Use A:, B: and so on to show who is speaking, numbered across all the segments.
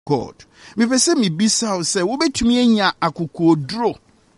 A: God. Me pese me bisa o se wo betumi anya akokoduro.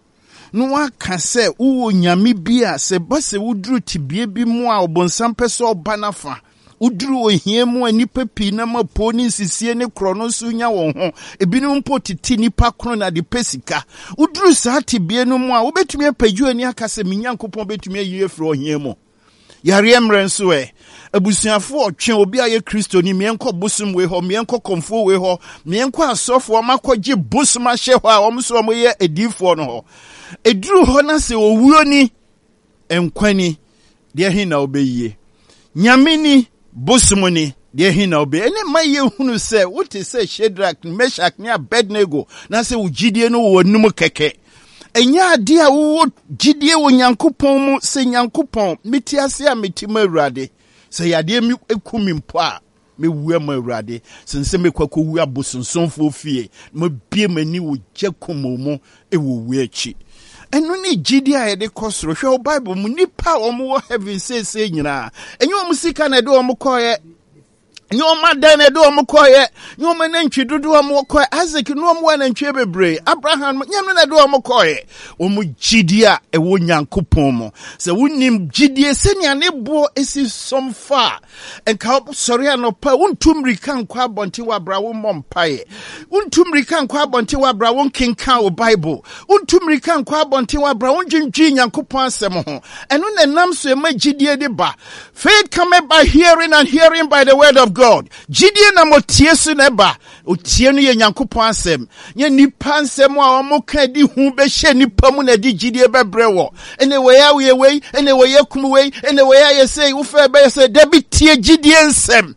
A: No waka se wo nyame bia se ba se wuduru tibie bi mu a obonsam pese oba nafa. Uduru ohie mu anipa pi na mapo ni sisie ne krono so nya won ho. Ebinom mpo titi nipa krono na de pesika. Uduru saa tibie no mu a wo betumi apaju ani aka se minyankopon betumi ayi efro ohie mu. Yare mrenso abusuafo otwe obi aye Kristo ni mienko bosum we ho mienko komfo we ho mienko asofo makogye bosum ahye ho a omso omoye edifo no ho eduru ho na se owuo ni enkwani de hina obeye nyamini bosum ni de hina obeye ene maye hunu se wote se Shadrach Meshach ni Abednego na se ugidie no wo num keke enya ade a wo gidie wo Nyankopon mu se Nyankopon metiase a metima Awurade se yade mi ekumi mpo a me wu am Awurade sense me kwakọ wu abosonsonfo fie mo bie mani wo gyakomomo e wo wu achi enu ni gidie a yede kosoro hwe Bible mu nipa o mo heaven say nyina enye o musika na de o mo koye nyoma dane do omokoye nyoma na ntwi dodo omokoye Isaac no omo na ntwi bebre Abraham nyama na do omokoye omo gidia e wo Nyankopon mo se wonim gidie senia ne bo esi somfa enka sori anopa wontumrika nkwa abonte wa bra wo mompaye wontumrika nkwa abonte wa bra won kenka o Bible wontumrika nkwa abonte wa bra won dwendwi Nyankopon asem ho eno na nam so e ma gidie de ba faith come by hearing and hearing by the word of God. Gidie na motie su neba otie no ye Nyankopon asem nye nipa asem a omoka di hu be hye nipa mu na di gidie bebre wo ene we ya we we ene we yakum we ene we ya say wo fa be say da bi tie gidie nsem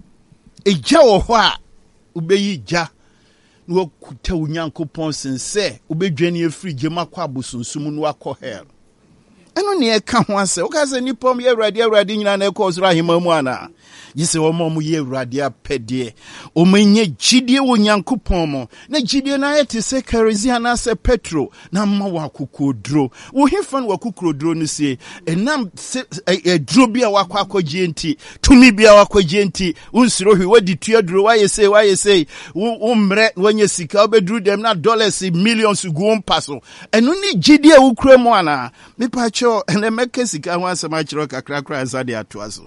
A: eja wo ho a ubeyi ja no kuta Nyankopon sense ubedwane efri gema kwa abosunsum no akọ hell eno ne eka ho ase wo ka se nipa mu ye Awurade nyina na ekọ soro ahema mu ana yise omo ye Awurade apede omenye gidie wo Nyankopon mo na gidie na yete se kerosene na se petrol na ma wakokodro wo hefan wakokodro no se enam dro bia wakwakogie nti tumi bia wakwagie nti unsiro hwi wadi tuadro waye say wo mre wanye sika obedru dem na dollars millions go paso eno ni gidie wo kura mo ana me pa cho ene meke sika ho asema kiro kakra azade atoazo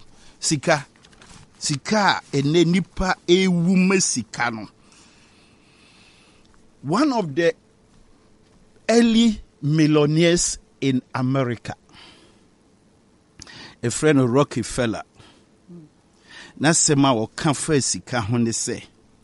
A: sika ene nipa ewu mesika no. One of the early millionaires in America, a friend of Rockefeller, na sema wo kanfa sika ho ne se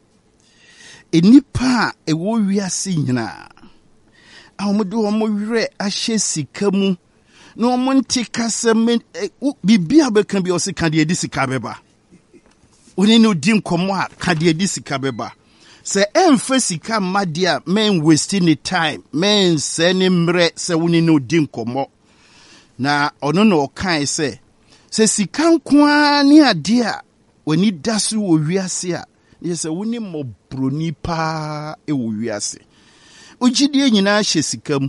A: enipa ewo wiase nyina awodo omo wire ahye sika mu na omo ntika se bibia bekan bi o sika de edi sika beba oni no dim komo a ka de edi sika beba se emfa sika madia men wasting the time men se ne mre se oni no dim komo na ono no kan se sika nkoa ni ade a oni dasu wo wiase a yese woni mobroni pa e wo wiase ugidie nyina hye sikam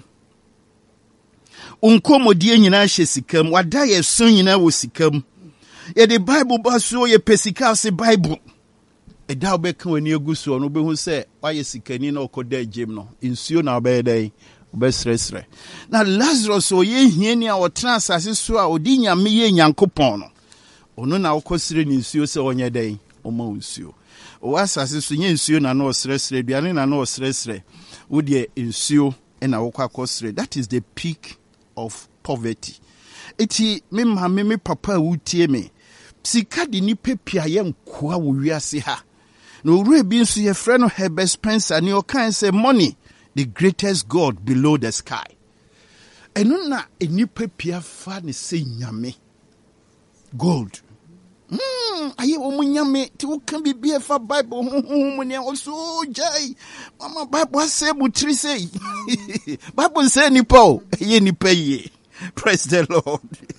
A: unkomodie nyina hye sikam wada ye so nyina wo sikam ye the Bible baso ye pesika se Bible e da obeka wani eguso no behu se waye sikani na okoda agem no insuo na obedai obesresre na Lazarus o ye hiani a otena asase so a odi nyame ye Nyankopon no ono na okosire ni insuo se onye dai oma insuo o asase so nye insuo na no osresre duane na no osresre wo de insuo na wokwa kosire. That is the peak of poverty. Eti me papa wutie me sika de ni pepia ye nkoa wo wiase ha no ure bi nso ye frɛ no Herbert Spencer ni o kan say money the greatest god below the sky. Eno na eni pepia fa ne se nyame gold aye omunyame ti wo kan bibia fa Bible hu ne oso jai mama Bible say butri say Bible say nipa o ye nipa ye. Praise the Lord.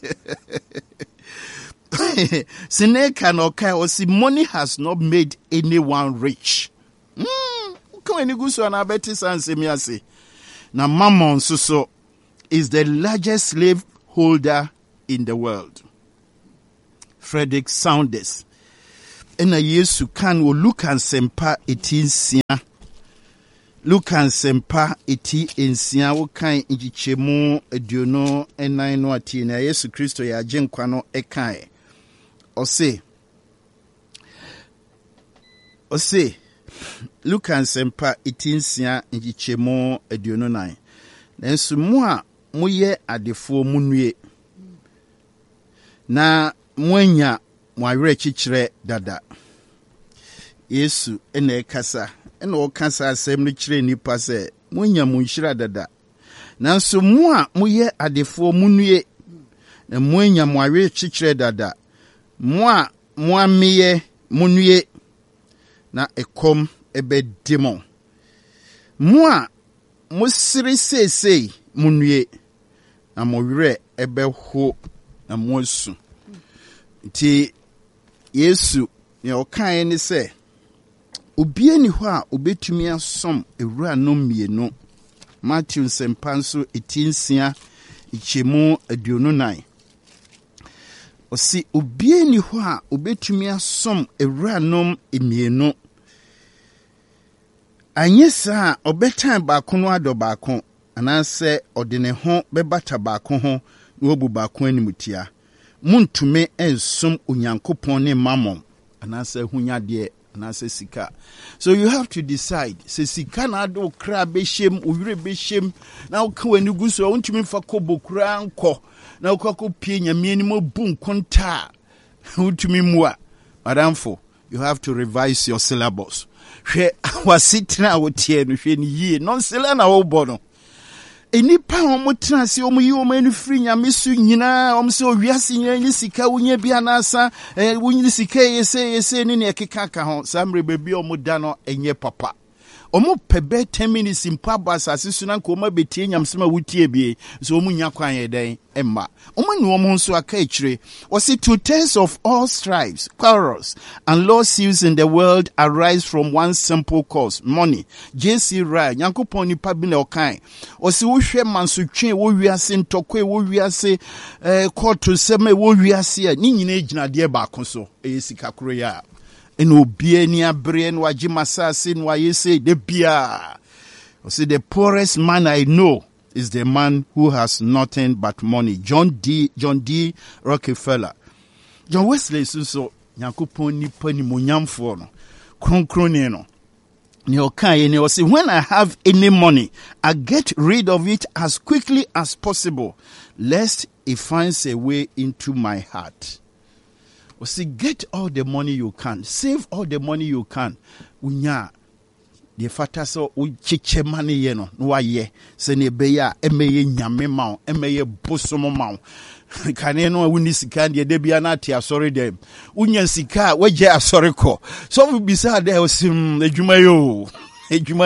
A: Seneca no kai o si money has not made anyone rich. Come any go so na beti sanse mi ase. Na Mammon so is the largest slave holder in the world. Frederick Saunders ena Yesu kan wo Luka nsempa etinsia. Luka nsempa etinsia wo kan nchichemu aduono enan no ati na Yesu Kristo ya agenkwa no ekan. Ose Luka nsempa etinsia nchichemu aduono nan. Nanso mu a moye adefo munue na mwanya mwawere chichire dada. Yesu ene ekasa ene okasa asem no chire nipa se mwanya munhira dada. Nanso mu a moye adefo munue na mwanya mwawere chichire dada. Mu a mwameye munue na ekom ebedimo. Mu a musiri sesei munue na mwawere ebeho na mwosu. Nti Yesu ne okae ni se obie ni ho a obetumi asom ewura no mienu. Matthew sempanso etinsia ichemu aduonu nan. Osi obie ni ho a obetumi asom ewura no mienu. Anyesa obetan baako no ado baako anase odene ho bebata baako ho no obu baako animutia. Muntume ensom Onyankopon ne mamon anase hunyade anase sika. So you have to decide. Se sika na ado kra behiem owire behiem na uka wani guso untumi fa kobo kra anko na uka kopie nyame ni mo bu nkonta untumi mua. Madamfo, you have to revise your syllabus. Hwe awasitina wotie no hwe ni yie nonsela na wo bono. Enipa omotena se omuyi omani firi nyame su nyina omse owiase nyina ni sika wonya bia na asa wonyi sika yese ni ekeka ka ho samre bebi omoda no enye papa omo pebe 10 minutes impa basa asisu na nkoma betie nyamsema wutie bie so omunya kwan yeden emma omo ni omo nso aka ekire wasi 2/3 of all strifes, quarrels and lawsuits in the world arise from one simple cause, money. JC Rai Nyankopon ni pa bi na okan wasi wo hwe mansotwe wo wiase ntokwe wo wiase court seme wo wiase ni nyina ejinade ba konso sika kro ya eno obie ni abre no agi masase no ayese de bia. See, the poorest man I know is the man who has nothing but money. John D. Rockefeller. John Wesley so Nyankopon ni pani monyamfo no kronkron no ne okan ne o say when I have any money I get rid of it as quickly as possible lest it finds a way into my heart. O say get all the money you can, save all the money you can. Unya the fata so uchiche money ye no waye se ne be ya emeye nyame ma emeye bosomo ma kane no wuni sika de de bia na ate asori dem unya sika waje asori ko so we bisa de osim adwuma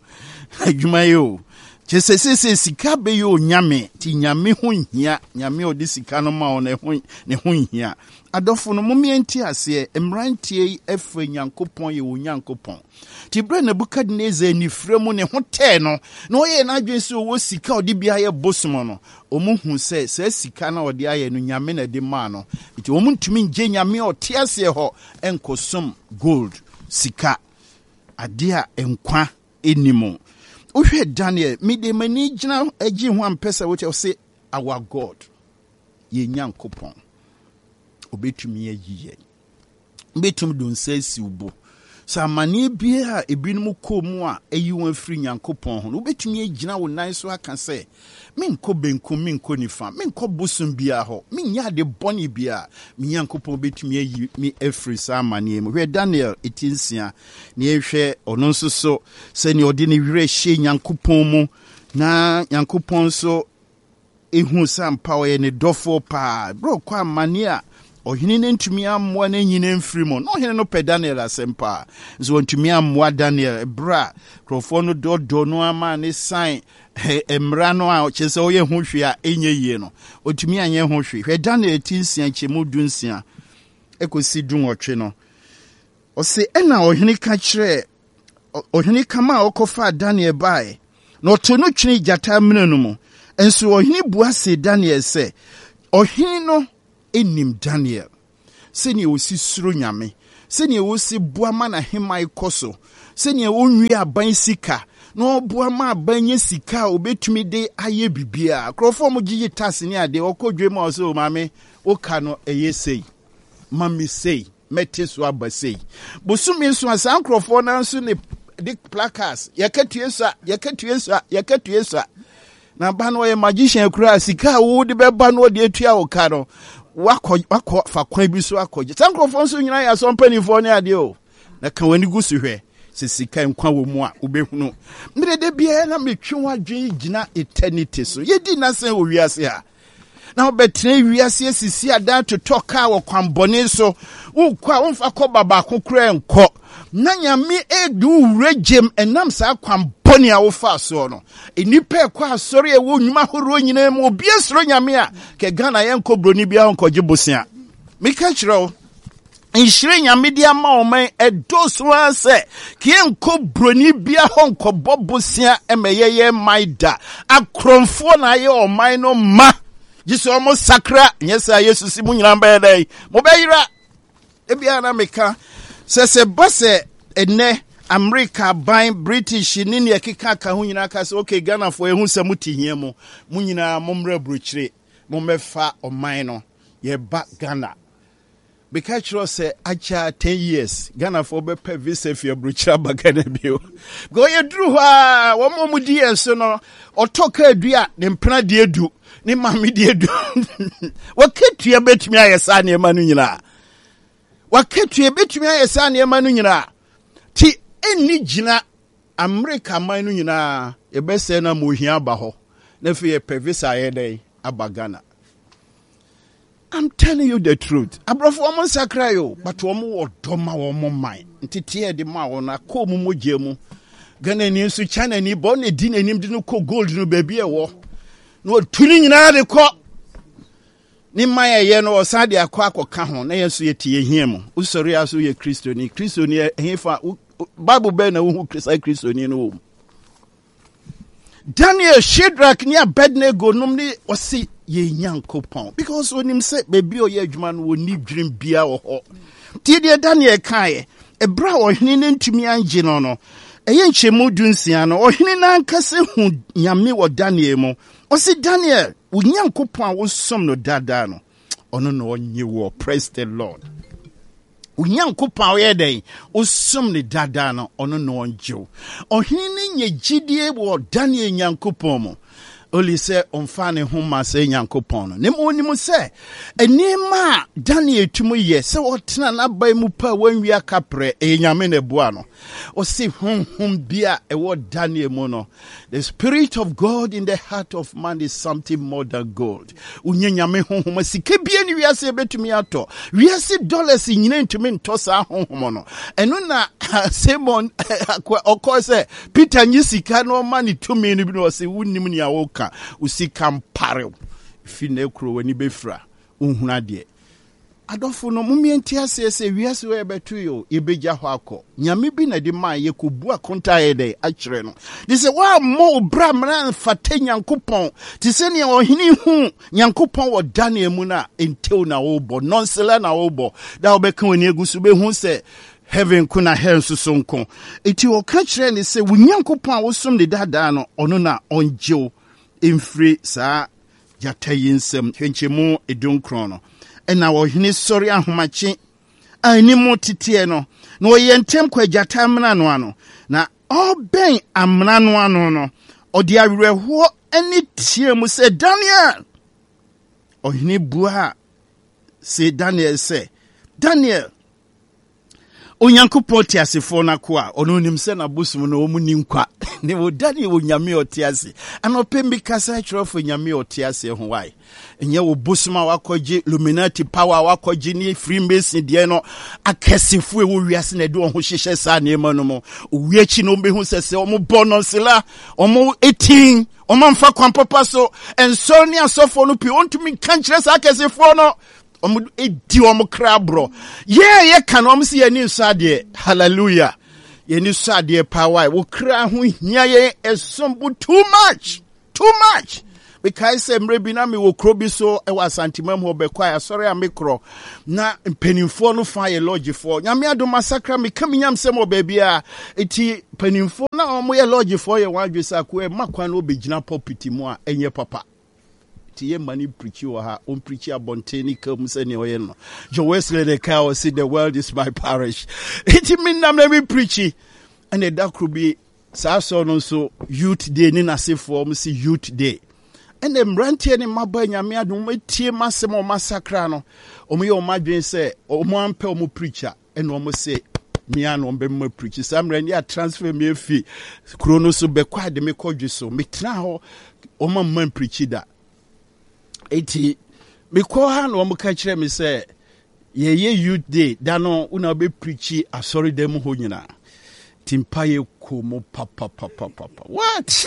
A: yo chese sika be yo nyame ti nyame ho hia nyame odi sika no ma ne ho hia adofo no momienti ase emrantie efe Nyankopon ye Onyankopon ti bre Nebukadnezar ni fremu ne ho te no na oye na adwen se wo sika odi bia ye bosomo no omuhu se sika na odi aye no nyame na de ma no ti omuntumi nje nyame oti ase ho enkosom gold sika adia enkwa enimo. Uhwe Daniel mide mani gina agi ho ampesa wote say our God ye Nyankopon obetumi ayiye betum don sesi ubo samani bia ebinum komu a eyi won afiri Nyankopon ho obetumi agina wo nan so aka se menko benkum menko nifa menko bosum bia ho menya de boni bia Nyankopon obetumi ayi mi afiri samani mu hwe Daniel etinsia ne ehwe ono nso so se ne ode ne wire hye Nyankopon mu na Nyankopon so ehu sampa wo ye ne dofo pa bro kwa mania ohini ne ntumi amwa na nyine mfirimo no ohini no pe Daniel asempa so ntumi amwa Daniel bra krofo no dodo no ama ne sign emra no a chese oye ho hwe a enye yie no otumi anye ho hwe hwe Daniel tinsia chemu dunsia ekosi dunwotwe no o se ena ohini ka kire ohini kama okofa Daniel bai no to no twene jata mene no mu enso ohini bua se Daniel se ohini no enim Daniel seni osi suro nyame sɛnea wosi boama na hema ikoso sɛnea wonwi aban sika no boama abanye sika obetumi de aye bibia krofo mo gigi tax ni ade okodwe ma so mame oka no eyesei mami sei mete so abasei bosumi so asan krofo na so ne the placards yakatue sa na ba no ye magician kura sika wo de beba no de atua wo ka no wakọ fa kwan bi so akọje san krofo so nyina ya so mpanifo ne ade o na kan wani gu so hwe sisika nkwa wo mu a obehunu mire de bia na metwe wadwen gina eternity so yedi na sen wo wiase ha na obetre wiase sisi ada to toka wo kwambone so wo kwa wo mfa kọ baba kokura enko na nyame edu regem enam sa kwambone a wo fa so no enipa kwa asori e wo nwuma horo nyina mu obi esoro nyame a ke Ghana yenko broni bia onkoje bosia meka kiro inshire nyame dia ma oman edoso ase kienko broni bia honko bobosia emeyeye maida akromfo na ye oman no ma jiso omo sakra nyesa yesu si munyina mba dai mo bayira ebia na meka sese bose ene America ban British ni ne keka ka ho nyina ka se okay Ghana fo ehu se mutihia mu munyina momra bruchire mo mefa oman no ye ba Ghana because you say acha 10 years Ghana for be pay visa for bruchira bagana bio go ye dru ha wo mo mudi enso no otoka adua ne mpena de edu ne mame de edu waketua betumi ayesa ne ma no nyina waketua betumi ayesa ne ma no nyina ti eni gina America man no nyina e be se na mo hia ba ho na fe ye pay visa ye dai abagana. I'm telling you the truth. Abrafo omo sakra yo, but omo odoma omo man. Ntiti de ma wona ko mu moje mu. Ghana ni nso China ni bo na di nanim de no ko gold no baby e wo. No tuni nyina de ko. Ni man ye no osan de akwa ho na yeso ye tie hia mu. Usori aso ye Kristo ni hefa Bible be na wo Kristo ni no. Daniel, Shadrach ni Abednego nom ni osi ye Nyankopon because when him say baby o ye adwuma no woni dream bia wo ho ti de Daniel kae ebra ohene ne ntumi anje no no eye nchemu dunsia no ohene na ankase hu nyame wo Daniel mu osi Daniel wo Nyankopon a wo som no dada no ono no onye wo praise the Lord Unyankopon we dey osum ne dada no ono no onje ohene ne nyegidie wo Daniel Nyankopon mu Oli se omfane homa se Nyankopon no nem onim se enima Daniel tumu ye se wotena na bai mu pa wanwi akapre enyame ne boa no o se honhom bia e wo Daniel mu no the spirit of God in the heart of man is something more than gold unyanyame honhom sike bia ni wiase betumi ato wiase dollars nyina ntumi nto sa honhom no eno na Simon okọ se Peter nyisika no mani tumi ni bi no se wunnim ni awo usika mpare fi na ekuro wani befra unhuna de adofo no mumienti ase wiase we betu yo ebeja ho akọ nyame bi na de ma ye kobu akonta ye de akire no de se wa mo bra mra fate Nyankopon ti se ne ohini hu Nyankopon wo Daniel mu na entew na wo bo nonsela na wo bo da obeka wani egusu be hu se heaven kuna hell susonko eti o ka kire ne se wo Nyankopon a wo som de dada no ono na onjew infri sa jatayinsem henchemu edunkron no ena wo hene sori ahomache animu titie no na oyentem kwa jatamna no ano na oben amna no ano no odi awerɛho ani tie mu se Daniel ohene bua se Daniel se Daniel Onyankopon ti asefo na ko a ono nim se na bosum no omu ni nkwa ne wo Daniel wo nyame oti ase anopembi kasa chirofo nyame oti ase ho wai enye wo bosum a wakoje Illuminati power wakoje ni Freemason de no akasefo e wo wiase na de ho hyehye sa na ema no mo owiachi no behu sese omo bononsela omo 18 omo mfa kwampapa so enso ni asofo no pi ontumi kankyere sa akasefo no omo edi omo krabro ye kan omo si ye ni sade hallelujah ye ni sade power wo kra ho hia ye esombu too much Because say mrebi na me wo kro bi so e wa santimam ho be kwa asori a me kro na mpanimfo no fa ye lodge for nyame ado masakra me kam nyam sem obabi a eti mpanimfo na omo ye lodge for ye wadwe sako e makwa no obegina property mu a enye papa ti ye mani preach o ha on preach abonteni kam se ne oye no Jo Wesley the cow say the world is my parish eti me nam na me preach and the dakro bi sa so no so youth day ni na se for mo see youth day. And them ranty any maba nyame adom matie masem o masakra no omo ye o madwen se omo ampe omo preacher and omo say me an on be mo preach sam ran ya transfer me fi krono so be kwa de me kodwe so me tena ho omo man preach da eti me ko ha no omo ka kire me say ye youth day da no una be preach asori dem ho nyina timpaye komo papa what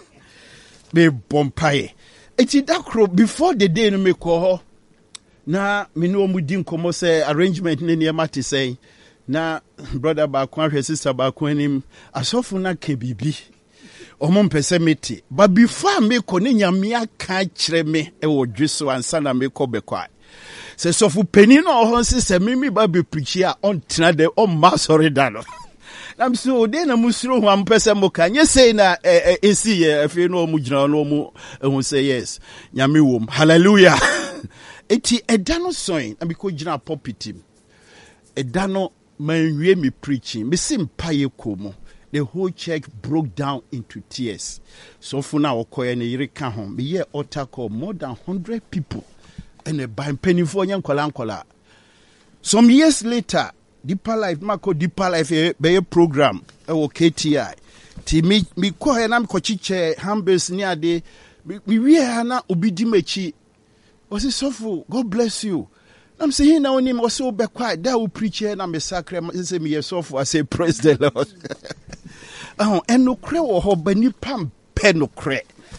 A: be bompaye eti dakro before the day no me ko na me no mu di nkomo say arrangement ne ne mate say na brother ba kwa hwe sister ba kwa nim asofu na ke bibi omo mpese mete but before me ko ne nyame aka kire me e wo dweso ansa na me ko be kwa se sofu penino ho sister mimi ba be preach a on tena de on ma sorry da no I'm so then a musro who am person can you say na see if you know mujina no mu who say yes nyame wom hallelujah eti edano soin and because jina property edano manwie me preaching me simpaye komo the whole church broke down into tears so for now okoye ne yire ka ho me ye altar call more than 100 people and a by penny for nkola some years later Deeper Life, Mako Deeper Life, be a program, KTI. Ti mi ko he na mi ko chiche hambes ni ade mi wi na obidi mechi. Osi sofo, God bless you. I'm saying now him was so be quiet. That will preach here na me sacre say me sofo. I say praise the Lord. No kre wo ho bani pam pe no kre.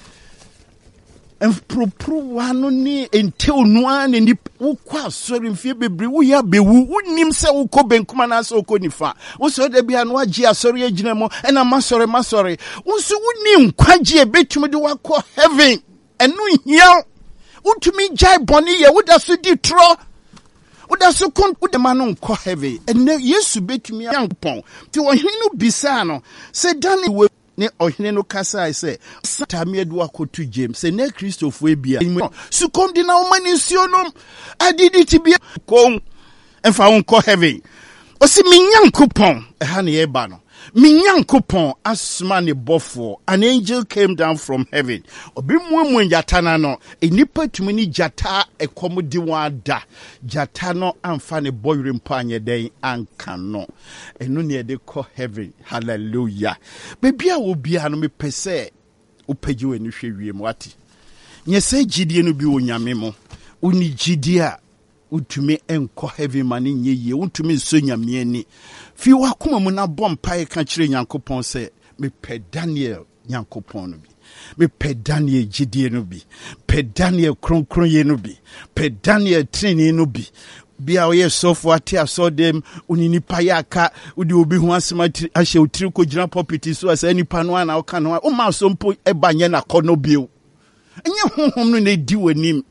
A: Pro wano ni entel nuane ni ukwa sori mfie bebre wo ya bewu unim se uko benkuma na se uko nifa wo so de bia no agi asori agina mo na masori wo so unim kwaji ebetumi de wakọ heaven enu hia utumi jai boni ye woda so di tro woda so kon wo de ma no nkọ heaven ene Yesu betumi yankpon ti wo hinu bisa no se dani we ne ohine no kasa say satame do akotu James say ne Christopher ebia su kondi na o mani nsionom adidi tibia kon enfa won ko heaven o si minyankopon ha ne ye ba no minyankopon asma ne bofo an angel came down from heaven obi muamu jatana no enipa tumi ni jata ekomodi wada jata no amfa ne boyre mpanye den anka no enu ne de ko heaven hallelujah bebia wo bia no me pese upagi wani hwe wiem wati nyese gidie no bi wonyame mo uni gidie utumi enko heaven mani nyeye utumi nso nyame ani fi wakoma mu na bompa ka kire Nyankopon se me pe Daniel Nyankopon no bi me pe Daniel gidie no bi pe Daniel kronkron ye no bi pe Daniel training no bi bia oye sofo ate asodem unini payaka udi obi ho asema ahye otiri ko gina property so asa nipa no ana oka no o ma so mpo ebanye na kono bio enye honhom no na di wanim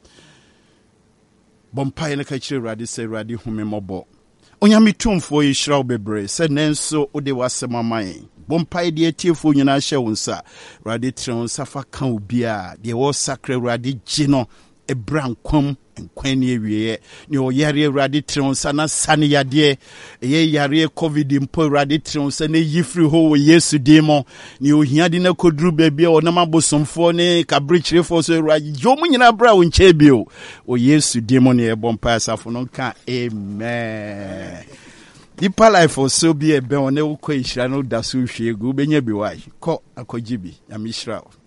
A: bompa ne ka kire Awurade se Awurade home mobo onyame tumfo yi hiraw bebre se nenso ode wasema man bompa de atiefo nyina hye wonsa Awurade tre wonsa fa ka obia de wo sakra Awurade gino ebrankom enkwani ewie ne oyare Awurade tre wonsa na sane yade ye yare covid mpo Awurade tre wonsa na yifri ho wo Yesu dimo ne ohia de na koduru bebia wona mabosomfo ne kabrichirefo so Awurade jomu nyina bra wo nche bio o Yesu dimo ne ebompa asafo no ka amen. Deeper Life also be a be on e wo ko ihira no da so hwegu benya bi wai ko akogibi ya mishra.